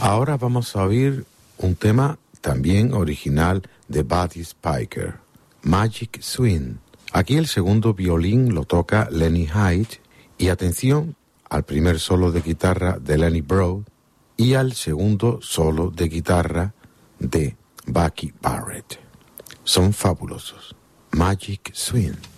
Ahora vamos a oír un tema también original de Buddy Spicher, Magic Swing. Aquí el segundo violín lo toca Lenny Hyde y atención al primer solo de guitarra de Lenny Broad y al segundo solo de guitarra de Bucky Barrett. Son fabulosos. Magic Swing.